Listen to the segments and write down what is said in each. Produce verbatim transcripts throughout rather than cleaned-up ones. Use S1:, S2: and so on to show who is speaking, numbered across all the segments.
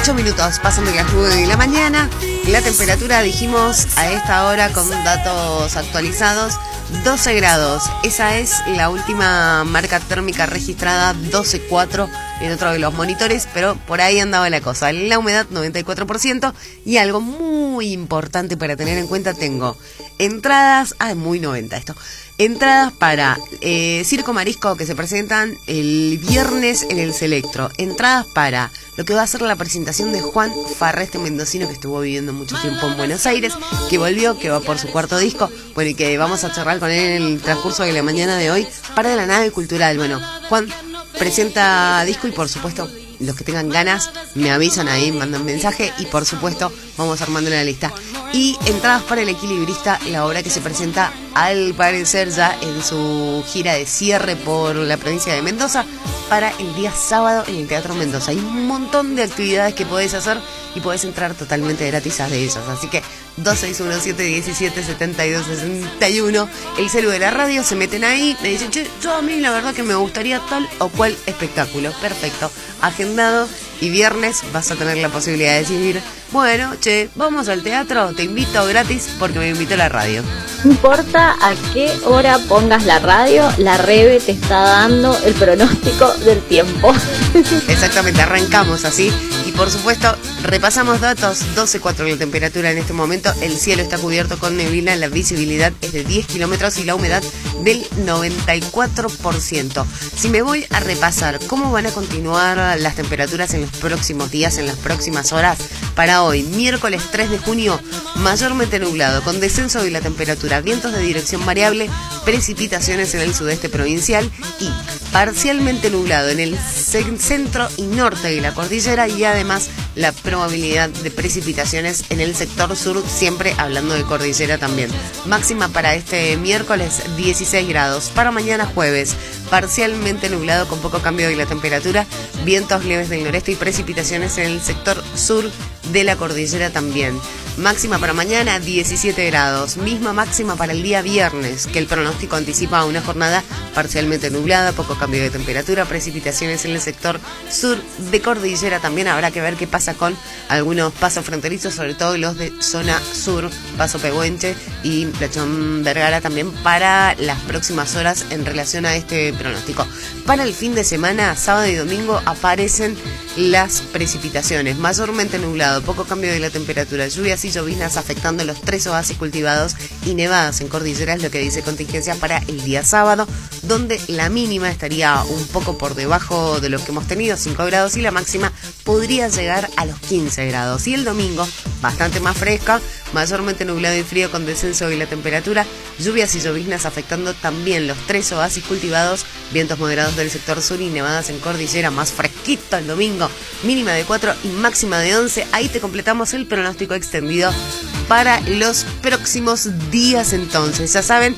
S1: ocho minutos pasan de las nueve de la mañana. La temperatura, dijimos a esta hora con datos actualizados, doce grados. Esa es la última marca térmica registrada, doce coma cuatro en otro de los monitores, pero por ahí andaba la cosa. La humedad noventa y cuatro por ciento, y algo muy importante para tener en cuenta, tengo entradas, ah, muy noventa esto, entradas para eh, Circo Marisco que se presentan el viernes en el Selectro, entradas para lo que va a ser la presentación de Juan Farré, este mendocino que estuvo viviendo mucho tiempo en Buenos Aires, que volvió, que va por su cuarto disco, bueno, y que vamos a charlar con él en el transcurso de la mañana de hoy para la nave cultural. Bueno, Juan presenta disco y por supuesto los que tengan ganas me avisan ahí, mandan mensaje y por supuesto vamos armando la lista. Y entradas para El Equilibrista, la obra que se presenta al parecer ya en su gira de cierre por la provincia de Mendoza para el día sábado en el Teatro Mendoza. Hay un montón de actividades que podés hacer y podés entrar totalmente gratis a de ellas, así que dos seis uno siete uno siete siete dos seis uno, el celu de la radio, se meten ahí, me dicen, che, yo a mí la verdad que me gustaría tal o cual espectáculo. Perfecto, agendado, y viernes vas a tener la posibilidad de decidir, bueno, che, vamos al teatro, te invito gratis porque me invitó la radio.
S2: No importa a qué hora pongas la radio, la Rebe te está dando el pronóstico del tiempo.
S1: Exactamente, arrancamos así. Y por supuesto, repasamos datos, doce coma cuatro la temperatura en este momento, el cielo está cubierto con neblina, la visibilidad es de diez kilómetros y la humedad del noventa y cuatro por ciento. Si me voy a repasar cómo van a continuar las temperaturas en los próximos días, en las próximas horas, para hoy, miércoles tres de junio, mayormente nublado, con descenso de la temperatura, vientos de dirección variable, precipitaciones en el sudeste provincial y parcialmente nublado en el centro y norte de la cordillera, y además la probabilidad de precipitaciones en el sector sur, siempre hablando de cordillera también. Máxima para este miércoles dieciséis grados, para mañana jueves parcialmente nublado con poco cambio de la temperatura, vientos leves del noreste y precipitaciones en el sector sur de la cordillera también. Máxima para mañana diecisiete grados, misma máxima para el día viernes, que el pronóstico anticipa una jornada parcialmente nublada, poco cambio de temperatura, precipitaciones en el sector sur de cordillera. También habrá que ver qué pasa con algunos pasos fronterizos, sobre todo los de zona sur, Paso Pehuenche y Plachón Vergara, también para las próximas horas en relación a este pronóstico. Para el fin de semana, sábado y domingo, aparecen las precipitaciones, mayormente nublado, poco cambio de la temperatura, lluvias y lloviznas afectando los tres oasis cultivados y nevadas en cordillera, es lo que dice contingencia para el día sábado, donde la mínima estaría un poco por debajo de lo que hemos tenido, cinco grados, y la máxima podría llegar a los quince grados. Y el domingo, bastante más fresca, mayormente nublado y frío con descenso de la temperatura, lluvias y lloviznas afectando también los tres oasis cultivados, vientos moderados del sector sur y nevadas en cordillera, más fresquito el domingo, mínima de cuatro y máxima de once. Ahí te completamos el pronóstico extendido para los próximos días. Entonces, ya saben,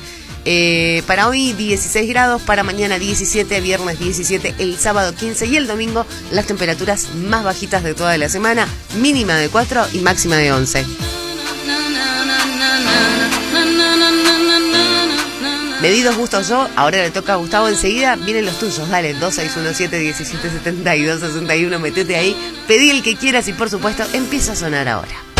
S1: eh, para hoy dieciséis grados, para mañana diecisiete, viernes diecisiete, el sábado quince y el domingo las temperaturas más bajitas de toda la semana, mínima de cuatro y máxima de once. Medidos gustos yo, ahora le toca a Gustavo, enseguida vienen los tuyos, dale, dos seis uno siete uno siete siete dos seis uno, metete ahí, pedí el que quieras y por supuesto empieza a sonar ahora.